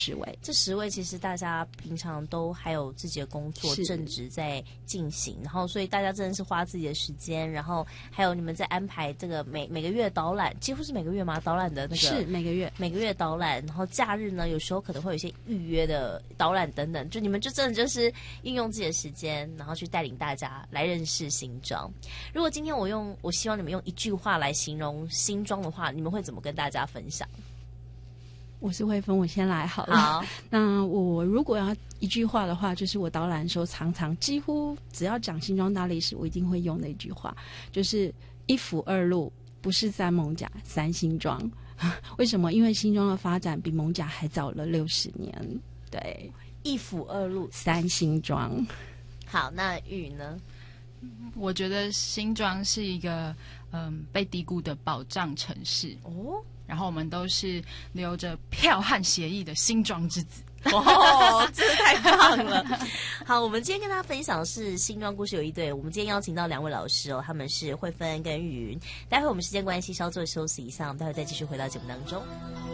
位。 这10位其实大家平常都还有自己的工作正职在进行，然后所以大家真的是花自己的时间，然后还有你们在安排这个每个月导览，几乎是每个月吗？导览的那个是每个月导览，然后假日呢有时候可能会有一些预约的导览等等，就你们就真的就是运用自己的时间，然后去带领大家来认识新庄。如果今天我希望你们用一句话来形容新庄的话，你们会怎么跟大家分享？ 我是慧芬，我先来好了。 好， 那我如果要一句话的话，就是我导览的时候常常几乎只要讲新庄大历史，我一定会用的一句话，就是一府二路，不是三艋舺三新庄。为什么？因为新庄的发展比艋舺还早了60年。对， 一府二路三新庄。 好，那玉呢？ 我觉得新庄是一个被低估的保障城市哦。 然后我们都是流着剽悍血液的新庄之子。 哦，真的太棒了！好，我们今天跟大家分享的是新庄故事有一对。我们今天邀请到2位老师哦，他们是慧芬跟玉云。待会我们时间关系稍作休息一下，我们待会再继续回到节目当中。